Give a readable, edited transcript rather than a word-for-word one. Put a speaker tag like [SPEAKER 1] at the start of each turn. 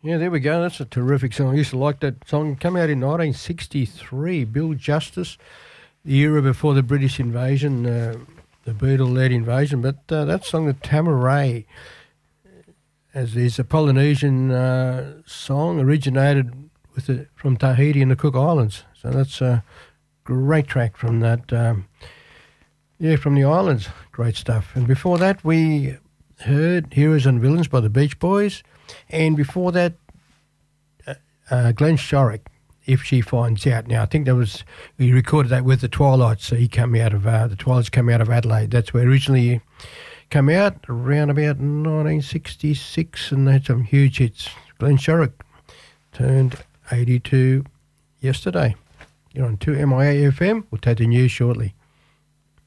[SPEAKER 1] Yeah, there we go. That's a terrific song. I used to like that song. Came out in 1963. Bill Justice, the era before the British invasion, the Beatle-led invasion. But that song, the Tamaray, as is a Polynesian song, originated from Tahiti and the Cook Islands. So that's a great track from that. From the islands. Great stuff. And before that, we heard Heroes and Villains by the Beach Boys. And before that, Glenn Shorrock, If She Finds Out. Now, I think we recorded that with the Twilights. So he came out of, the Twilights came out of Adelaide. That's where originally he came out, around about 1966, and they had some huge hits. Glenn Shorrock turned 82 yesterday. You're on 2MIA FM. We'll take the news shortly.